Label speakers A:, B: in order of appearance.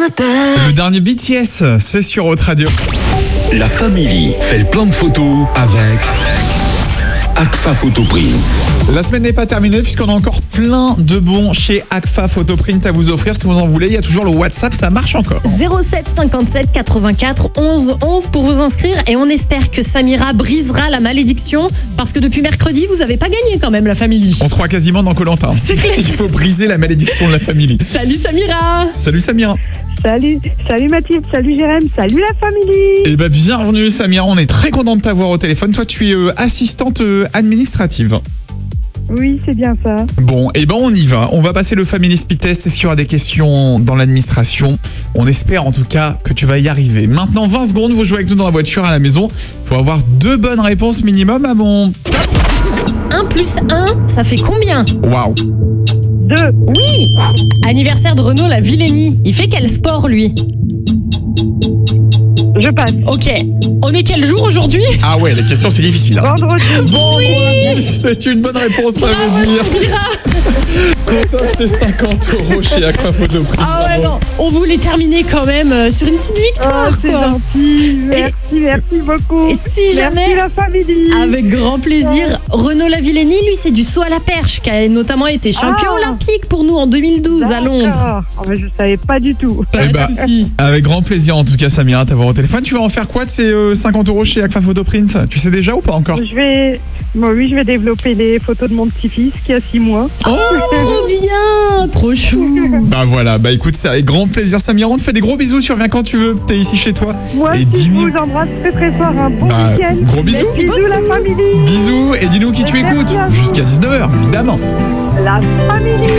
A: Le dernier BTS, c'est sur Haute Radio.
B: La Family fait le plan de photos avec Agfa Photoprint.
A: La semaine n'est pas terminée puisqu'on a encore plein de bons chez Agfa Photoprint à vous offrir. Si vous en voulez, il y a toujours le WhatsApp, ça marche encore.
C: 07 57 84 11 11 pour vous inscrire et on espère que Samira brisera la malédiction parce que depuis mercredi, vous n'avez pas gagné quand même la famille.
A: On se croit quasiment dans Koh-Lanta.
C: C'est clair.
A: Il faut briser la malédiction de la famille.
C: Salut Samira.
A: Salut Samira.
D: Salut Mathilde, salut Jérém, salut la famille.
A: Eh ben bienvenue Samira, on est très content de t'avoir au téléphone. Toi tu es assistante administrative.
D: Oui, c'est bien ça.
A: Bon, eh ben on y va. On va passer le Family Speed Test. Est-ce qu'il y aura des questions dans l'administration? On espère en tout cas que tu vas y arriver. Maintenant 20 secondes, vous jouez avec nous dans la voiture à la maison. Il faut avoir 2 bonnes réponses minimum à mon...
C: 1 plus 1, ça fait combien?
A: Waouh.
D: 2.
C: Oui. Anniversaire de Renaud la Villénie. Il fait quel sport lui?
D: Je passe.
C: Ok. On est quel jour aujourd'hui?
A: Ah ouais, les questions c'est difficile. Hein.
D: Vendredi.
C: Oui.
A: C'est une bonne réponse, ça
C: Bravo,
A: veut dire.
C: Samira.
A: Qu'on t'offre tes 50 € chez Agfa Photoprint.
C: Ah ouais, non. On voulait terminer quand même sur une petite victoire,
D: Oh, c'est
C: quoi.
D: gentil. Merci beaucoup.
C: Et si jamais,
D: Merci la famille.
C: avec grand plaisir, Renaud Lavillenie, lui, c'est du saut à la perche, qui a notamment été champion
D: Ah.
C: olympique pour nous en 2012 à Londres.
D: D'accord. Oh, mais je savais pas du tout.
C: Pas
A: Eh
C: de
A: ben,
C: soucis.
A: avec grand plaisir en tout cas Samira, t'avoir au téléphone. Tu vas en faire quoi de ces 50 € chez Agfa Photoprint? Tu sais déjà ou pas encore?
D: Je vais développer les photos de mon petit-fils qui a 6 mois.
A: Oh
C: Trop bien, trop chou.
A: Bah voilà, bah écoute, c'est avec grand plaisir Samira, on te fait des gros bisous, tu reviens quand tu veux, t'es ici chez toi.
D: Moi
A: Et
D: aussi, je
A: dis-nous-
D: vous embrasse très très fort. Un bon
A: Bah,
D: week-end.
A: gros bisous.
D: Bisous la famille.
A: Bisous et dis-nous qui tu
D: Merci
A: écoutes
D: à vous.
A: jusqu'à 19h évidemment.
D: La famille.